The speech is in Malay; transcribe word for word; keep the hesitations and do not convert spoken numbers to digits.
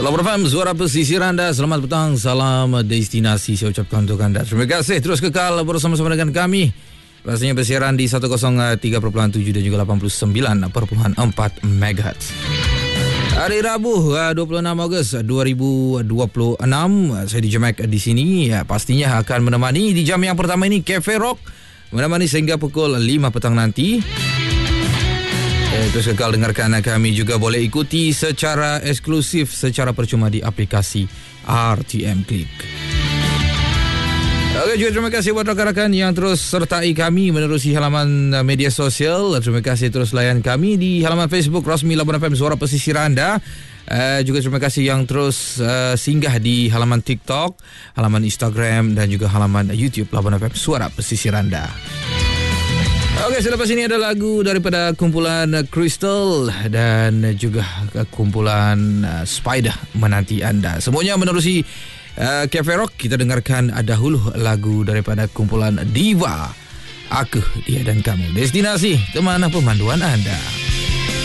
Labuan F M, suara pesisir anda. Selamat petang, salam destinasi saya ucapkan untuk anda. Terima kasih, terus kekal bersama-sama dengan kami. Rasanya bersiaran di seratus tiga perpuluhan tujuh dan juga lapan puluh sembilan perpuluhan empat megahertz. Hari Rabu, dua puluh enam Ogos dua ribu dua puluh enam, saya di Jemek di sini. Ya, pastinya akan menemani di jam yang pertama ini Cafe Rock, menemani sehingga pukul lima petang nanti. Eh, terus kekal dengarkan kami juga boleh ikuti secara eksklusif, secara percuma di aplikasi R T M Click. Okey, juga terima kasih buat rakan-rakan yang terus sertai kami menerusi halaman media sosial. Terima kasih terus layan kami di halaman Facebook Rasmi Labuan F M Suara Pesisir Anda. Uh, juga terima kasih yang terus uh, singgah di halaman TikTok, halaman Instagram dan juga halaman YouTube Labuan F M Suara Pesisir Anda. Okey, selepas ini ada lagu daripada kumpulan Crystal dan juga kumpulan uh, Spider menanti anda. Semuanya menerusi uh, Cafe Rock. Kita dengarkan dahulu lagu daripada kumpulan Diva, Aku, Dia dan Kamu. Destinasi teman pemanduan anda.